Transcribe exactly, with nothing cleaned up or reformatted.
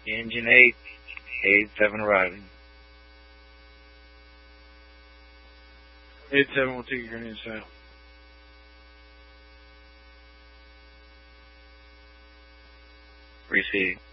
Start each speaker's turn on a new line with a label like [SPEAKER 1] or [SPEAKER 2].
[SPEAKER 1] Engine eight, eight seven arriving.
[SPEAKER 2] eight seven will take your grenade south.
[SPEAKER 1] Receive.